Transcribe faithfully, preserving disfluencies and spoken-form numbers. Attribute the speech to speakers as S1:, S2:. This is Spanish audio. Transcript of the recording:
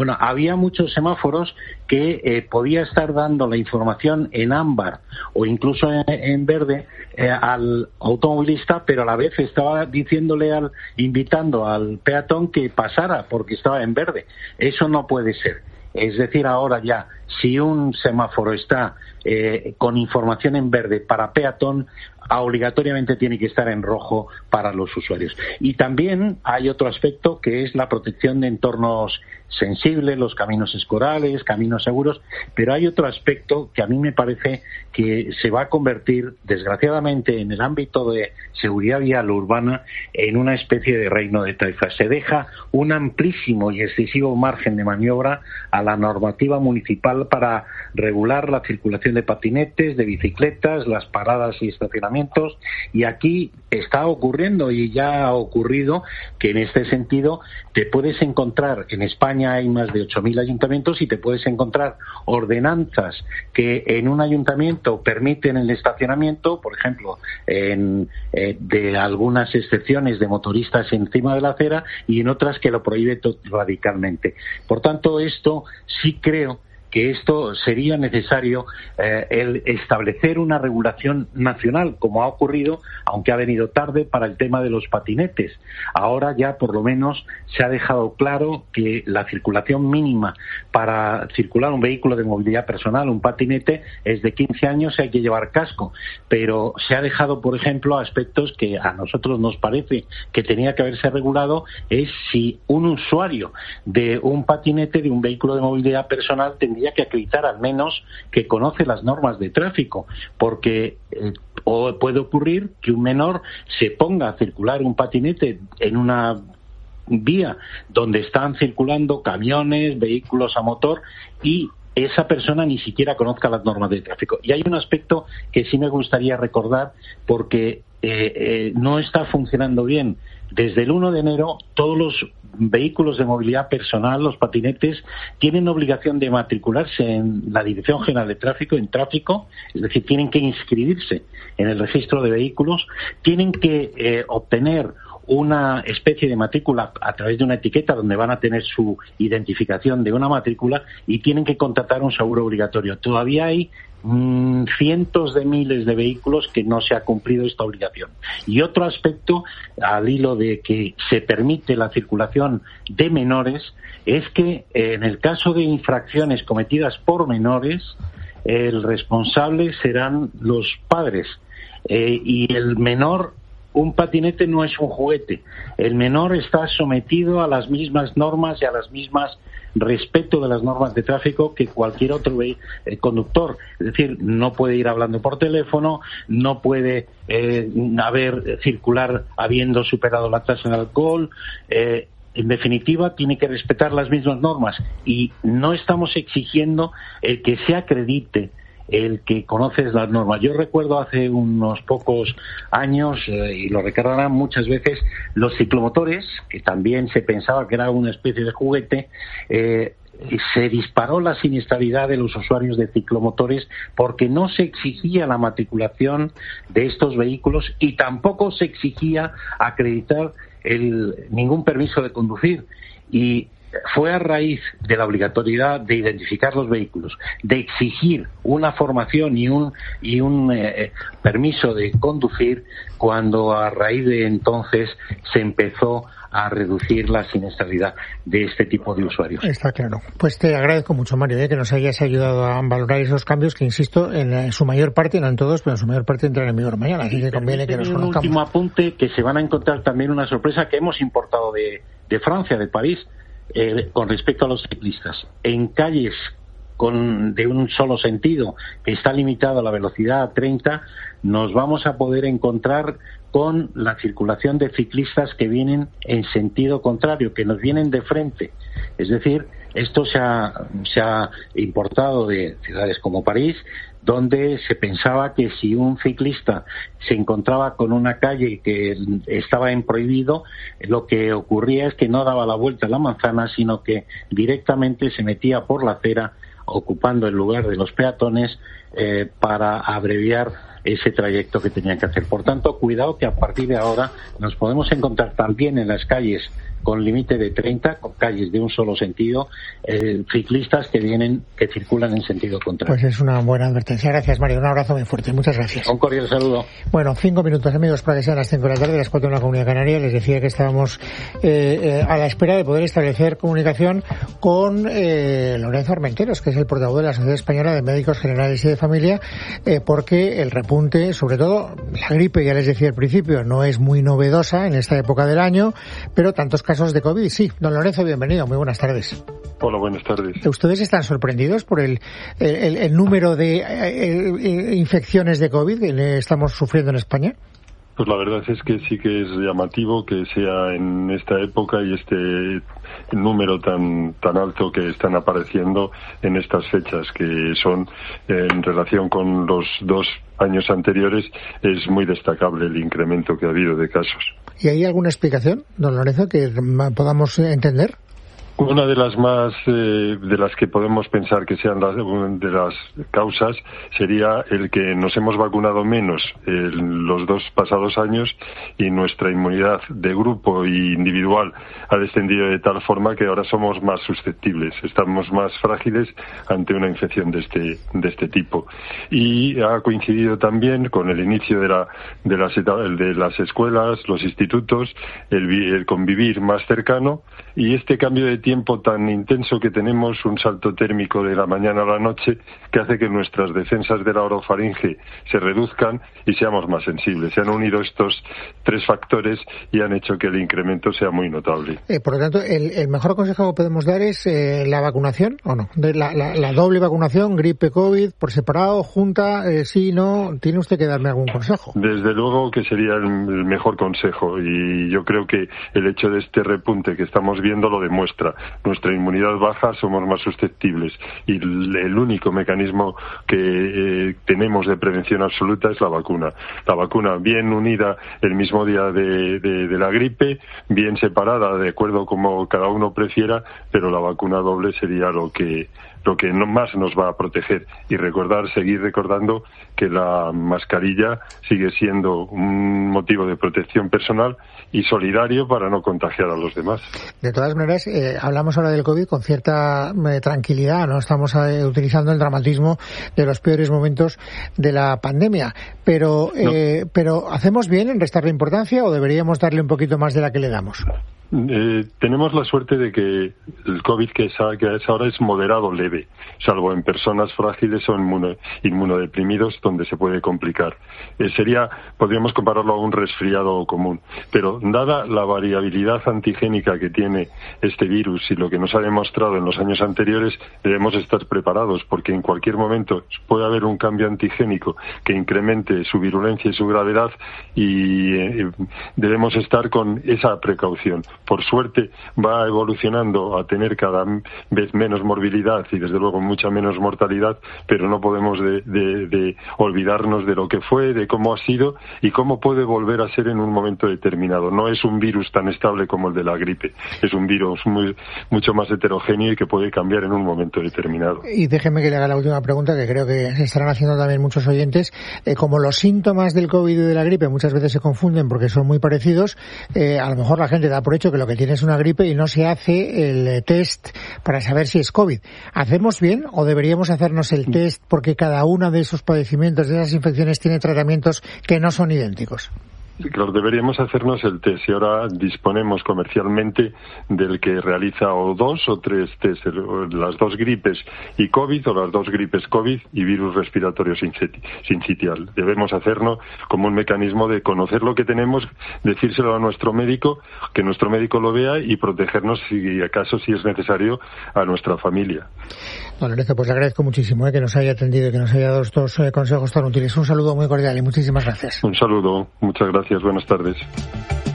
S1: Bueno, había muchos semáforos que eh, podía estar dando la información en ámbar o incluso en, en verde eh, al automovilista, pero a la vez estaba diciéndole, al invitando al peatón que pasara porque estaba en verde. Eso no puede ser. Es decir, ahora ya, si un semáforo está eh, con información en verde para peatón, obligatoriamente tiene que estar en rojo para los usuarios. Y también hay otro aspecto que es la protección de entornos sensibles, los caminos escolares, caminos seguros, pero hay otro aspecto que a mí me parece que se va a convertir, desgraciadamente, en el ámbito de seguridad vial urbana, en una especie de reino de taifas. Se deja un amplísimo y excesivo margen de maniobra a la normativa municipal para regular la circulación de patinetes, de bicicletas, las paradas y estacionamientos, y aquí está ocurriendo y ya ha ocurrido que en este sentido te puedes encontrar, en España hay más de ocho mil ayuntamientos y te puedes encontrar ordenanzas que en un ayuntamiento permiten el estacionamiento, por ejemplo, en, eh, de algunas excepciones de motoristas encima de la acera, y en otras que lo prohíbe radicalmente. Por tanto, esto sí creo que esto sería necesario eh, el establecer una regulación nacional, como ha ocurrido, aunque ha venido tarde, para el tema de los patinetes. Ahora ya por lo menos se ha dejado claro que la circulación mínima para circular un vehículo de movilidad personal, un patinete, es de quince años y hay que llevar casco. Pero se ha dejado, por ejemplo, aspectos que a nosotros nos parece que tenía que haberse regulado, es si un usuario de un patinete, de un vehículo de movilidad personal, tendría que acreditar al menos que conoce las normas de tráfico, porque eh, o puede ocurrir que un menor se ponga a circular un patinete en una vía donde están circulando camiones, vehículos a motor, y esa persona ni siquiera conozca las normas de tráfico. Y hay un aspecto que sí me gustaría recordar, porque eh, eh, no está funcionando bien. Desde el uno de enero, todos los vehículos de movilidad personal, los patinetes, tienen obligación de matricularse en la Dirección General de Tráfico, en tráfico, es decir, tienen que inscribirse en el registro de vehículos, tienen que eh, obtener una especie de matrícula a través de una etiqueta donde van a tener su identificación de una matrícula, y tienen que contratar un seguro obligatorio. Todavía hay mmm, cientos de miles de vehículos que no se ha cumplido esta obligación. Y otro aspecto, al hilo de que se permite la circulación de menores, es que eh, en el caso de infracciones cometidas por menores, el responsable serán los padres, eh, y el menor. Un patinete no es un juguete. El menor está sometido a las mismas normas y a las mismas respeto de las normas de tráfico que cualquier otro eh, conductor. Es decir, no puede ir hablando por teléfono, no puede eh, haber circular habiendo superado la tasa de alcohol. Eh, En definitiva, tiene que respetar las mismas normas, y no estamos exigiendo el que se acredite el que conoces las normas. Yo recuerdo hace unos pocos años, eh, y lo recordarán muchas veces, los ciclomotores, que también se pensaba que era una especie de juguete, eh, se disparó la siniestralidad de los usuarios de ciclomotores porque no se exigía la matriculación de estos vehículos y tampoco se exigía acreditar el, ningún permiso de conducir. Y fue a raíz de la obligatoriedad de identificar los vehículos, de exigir una formación y un y un eh, permiso de conducir, cuando a raíz de entonces se empezó a reducir la siniestralidad de este tipo de usuarios.
S2: Está claro. Pues te agradezco mucho, Mario, eh, que nos hayas ayudado a valorar esos cambios que, insisto, en su mayor parte, no en todos, pero en su mayor parte entrarán en vigor mañana, así que conviene que nos conozcamos.
S1: Un último apunte, que se van a encontrar también una sorpresa que hemos importado de, de Francia, de París, Eh, con respecto a los ciclistas. En calles con, de un solo sentido, que está limitada a la velocidad a treinta, nos vamos a poder encontrar con la circulación de ciclistas que vienen en sentido contrario, que nos vienen de frente. Es decir, esto se ha, se ha importado de ciudades como París, donde se pensaba que si un ciclista se encontraba con una calle que estaba en prohibido, lo que ocurría es que no daba la vuelta a la manzana, sino que directamente se metía por la acera, ocupando el lugar de los peatones, eh, para abreviar ese trayecto que tenían que hacer. Por tanto, cuidado que a partir de ahora nos podemos encontrar también en las calles con límite de treinta, con calles de un solo sentido, eh, ciclistas que vienen, que circulan en sentido contrario.
S2: Pues es una buena advertencia. Gracias, Mario. Un abrazo muy fuerte. Muchas gracias.
S1: Un cordial saludo.
S2: Bueno, cinco minutos, amigos, para que sean las cinco de la tarde, las cuatro en la Comunidad Canaria. Les decía que estábamos eh, eh, a la espera de poder establecer comunicación con eh, Lorenzo Armenteros, que es el portavoz de la Sociedad Española de Médicos Generales y de Familia, eh, porque el repunte, sobre todo la gripe, ya les decía al principio, no es muy novedosa en esta época del año, pero tantos casos de COVID, sí. Don Lorenzo, bienvenido. Muy buenas tardes.
S3: Hola, buenas tardes.
S2: ¿Ustedes están sorprendidos por el, el, el número de eh, infecciones de COVID que estamos sufriendo en España?
S3: Pues la verdad es que sí que es llamativo que sea en esta época y este número tan tan alto que están apareciendo en estas fechas, que son, eh, en relación con los dos años anteriores, es muy destacable el incremento que ha habido de casos.
S2: ¿Y hay alguna explicación, don Lorenzo, que podamos entender?
S3: Una de las más, eh, de las que podemos pensar que sean las, de las causas sería el que nos hemos vacunado menos en los dos pasados años y nuestra inmunidad de grupo e individual ha descendido de tal forma que ahora somos más susceptibles, estamos más frágiles ante una infección de este, de este tipo. Y ha coincidido también con el inicio de, la, de, las, de las escuelas, los institutos, el, el convivir más cercano y este cambio de tiempo tan intenso que tenemos, un salto térmico de la mañana a la noche, que hace que nuestras defensas de la orofaringe se reduzcan y seamos más sensibles. Se han unido estos tres factores y han hecho que el incremento sea muy notable.
S2: Eh, por lo tanto, el, el mejor consejo que podemos dar es eh, la vacunación, ¿o no? De la, la, la doble vacunación, gripe, COVID, por separado, junta, eh, sí, no. ¿Tiene usted que darme algún consejo?
S3: Desde luego que sería el, el mejor consejo y yo creo que el hecho de este repunte que estamos viendo lo demuestra. Nuestra inmunidad baja, somos más susceptibles y el, el único mecanismo que eh, tenemos de prevención absoluta es la vacuna. La vacuna bien unida el mismo día de, de, de la gripe, bien separada de acuerdo como cada uno prefiera, pero la vacuna doble sería lo que lo que no más nos va a proteger y recordar, seguir recordando que la mascarilla sigue siendo un motivo de protección personal y solidario para no contagiar a los demás.
S2: De todas maneras, eh, hablamos ahora del COVID con cierta eh, tranquilidad, no estamos eh, utilizando el dramatismo de los peores momentos de la pandemia, pero eh, no. pero ¿hacemos bien en restarle importancia o deberíamos darle un poquito más de la que le damos?
S3: Eh, tenemos la suerte de que el COVID que es, que es ahora es moderado leve, salvo en personas frágiles o inmuno, inmunodeprimidos donde se puede complicar. Eh, sería, podríamos compararlo a un resfriado común, pero dada la variabilidad antigénica que tiene este virus y lo que nos ha demostrado en los años anteriores, debemos estar preparados porque en cualquier momento puede haber un cambio antigénico que incremente su virulencia y su gravedad y eh, debemos estar con esa precaución. Por suerte va evolucionando a tener cada vez menos morbilidad y desde luego mucha menos mortalidad, pero no podemos de, de, de olvidarnos de lo que fue, de cómo ha sido y cómo puede volver a ser en un momento determinado. No es un virus tan estable como el de la gripe, es un virus muy, mucho más heterogéneo y que puede cambiar en un momento determinado.
S2: Y déjeme que le haga la última pregunta, que creo que se estarán haciendo también muchos oyentes. Eh, como los síntomas del COVID y de la gripe muchas veces se confunden porque son muy parecidos, eh, a lo mejor la gente da por hecho que lo que tiene es una gripe y no se hace el test para saber si es COVID. ¿Hacemos bien o deberíamos hacernos el test porque cada uno de esos padecimientos, de esas infecciones, tiene tratamientos que no son idénticos?
S3: Claro, deberíamos hacernos el test y ahora disponemos comercialmente del que realiza o dos o tres test, las dos gripes y COVID o las dos gripes COVID y virus respiratorio sincitial. Debemos hacernos como un mecanismo de conocer lo que tenemos, decírselo a nuestro médico, que nuestro médico lo vea y protegernos si acaso, si es necesario, a nuestra familia.
S2: Bueno, Lorenzo, pues le agradezco muchísimo eh, que nos haya atendido y que nos haya dado estos eh, consejos tan útiles. Un saludo muy cordial y muchísimas gracias.
S3: Un saludo, muchas gracias, buenas tardes.